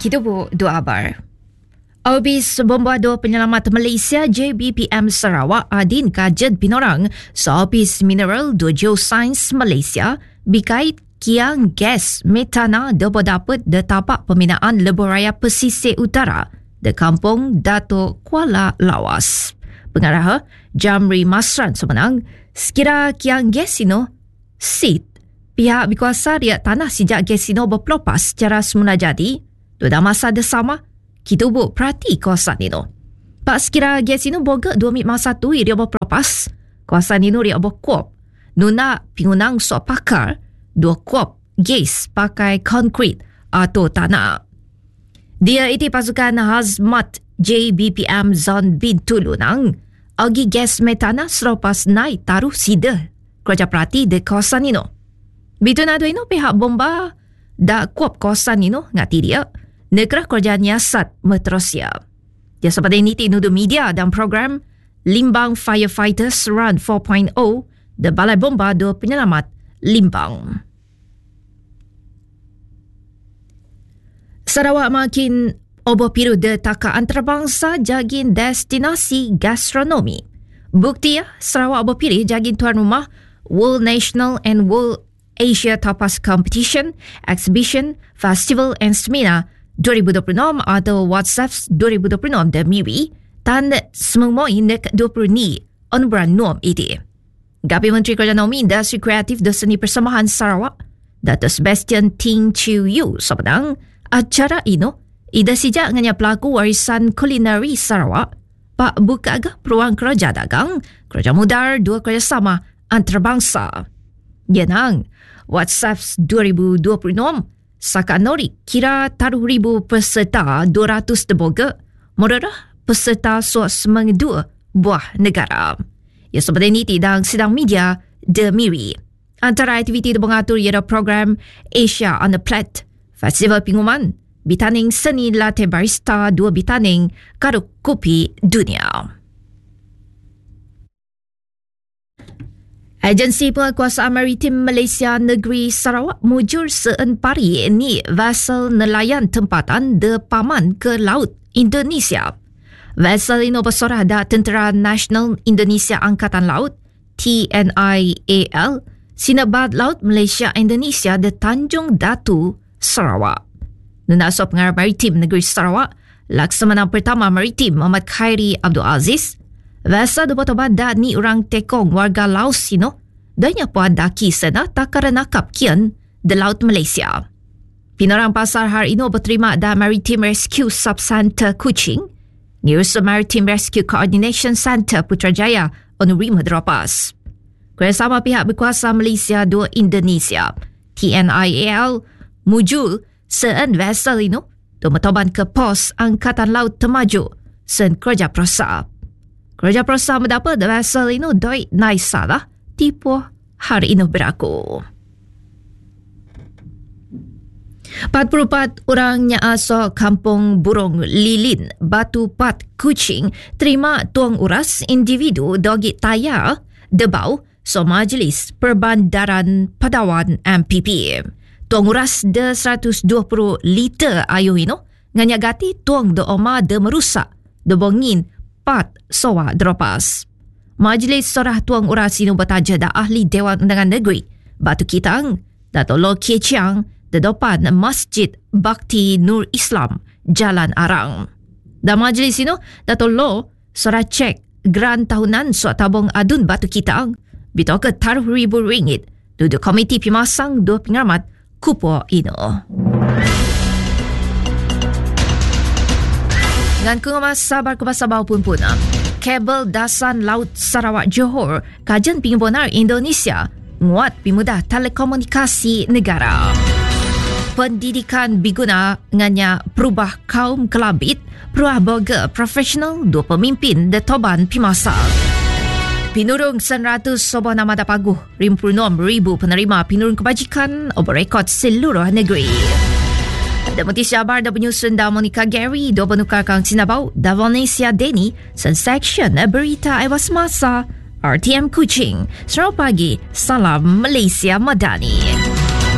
Kita buat dua abar. Habis bomba dua penyelamat Malaysia JBPM Sarawak Adin kajet pinorang sehabis mineral dua geoscience Malaysia bikait kiang gas metana dapat de tapak pembinaan lebuh raya pesisir utara de kampung Dato' Kuala Lawas. Pengarah Jamri Masran semenang sekira kiang gas ino sit pihak berkuasa riak tanah sejak gas ino berpelopas secara semula jadi dalam masa sama kita buat perhati kawasan ini. Pak sekira gas ini boga 2 masa tu dia berpelopas. Kawasan ini dia berkuap. Nuna pingunang sok pakar 2 kuap gas pakai konkrit atau tanah. Dia itu pasukan Hazmat JBPM Zon Bintulu nang agi gas metana selepas naik taruh sida kerja perhati di kawasan ini. Bitu nado ini pihak bomba dak kuap kawasan ini ngati dia. Negara kerja nyiasat meterosia. Dia seperti ini nuduh media dan program Limbang Firefighters Run 4.0 de Balai Bomba 2 Penyelamat Limbang. Sarawak makin oboh piru de taka antarabangsa jagin destinasi gastronomi. Bukti Sarawak oboh pilih jagin tuan rumah World National and World Asia Tapas Competition, Exhibition, Festival and Seminar 2026 atau WhatsApp 2026 dan MIWI tan semua indek 20 ni on bulan Nom ini. Gapi Menteri Kerajaan Industri Kreatif dan Seni Persembahan Sarawak, Dato' Sebastian Ting Chiu Yu sebenang acara ini ida sejak nganya pelaku warisan kulineri Sarawak pak buka agak peluang kerja dagang, kerja mudar dua kerjasama antarabangsa. Yenang WhatsApp 2026 Saka Nori kira taruh ribu peserta 200 teboga mererah peserta suas mengedua buah negara. Ya seperti ini tidang sidang media The Miri. Antara aktiviti mengatur ialah program Asia on the Plate, Festival Pinguman, bitaning seni latte barista 2 bitaning karuk kopi dunia. Agensi Penguasaan Maritim Malaysia Negeri Sarawak mujur seun pari ni vessel nelayan tempatan de paman ke laut Indonesia. Vessel ini bersorah da Tentera Nasional Indonesia Angkatan Laut TNIAL Sinabad Laut Malaysia Indonesia de Tanjung Datu Sarawak. Nunasop Pengarah Maritim Negeri Sarawak Laksamana Pertama Maritim Muhammad Khairi Abdul Aziz Vasa dobat-dobat da ni orang tekong warga Laos sino danya puan daki sana takara nakap kian de Laut Malaysia. Pinorang pasar hari ini berterima da Maritime Rescue Sub-Center Kuching, Ngurus Maritime Rescue Coordination Center Putrajaya Onuri Madrapas. Kerjasama pihak berkuasa Malaysia 2 Indonesia, TNIAL, mujul sean vessel ini dometoban ke pos Angkatan Laut Temaju sen kerja prosap. Kerja prosa mendapat vessel ini doi naik salah tipu hari ini berlaku. 44 orang nyaasa Kampung Burung Lilin, Batu Pat, Kuching terima tuang uras individu dogi tayar debau so Majlis Perbandaran Padawan MPP. Tuang uras de 120 liter ayu ini nganyagati tuang de oma de merusak de bongin Pat Sowa Dropas. Majlis Sorah Tuang Uras ini bertaja da Ahli Dewan Undangan Negeri Batu Kitang Dato' Lo Kie Chiang di depan Masjid Bakti Nur Islam Jalan Arang. Da majlis ini Dato' Lo sorah cek gran tahunan suat tabung adun Batu Kitang bito ke taruh RM1,000 duduk komiti pimasang 2 pengamat kupo ini. Dengan kungamas sabar kubasabau pun kabel dasan laut Sarawak Johor kajian pingbonar Indonesia nguat pimudah telekomunikasi negara. Pendidikan biguna nganya perubah kaum kelabit, perubah boga profesional 2 pemimpin de toban pimasang. Pinurung 100 sebuah nama dapaguh 56,000 penerima pinurung kebajikan over rekod seluruh negeri. Deputi Syabar da penyusun da Monica Gary do penukar kang Sinabau da Vanessa Denny section berita ewas masa RTM Kuching. Selamat pagi, salam Malaysia Madani.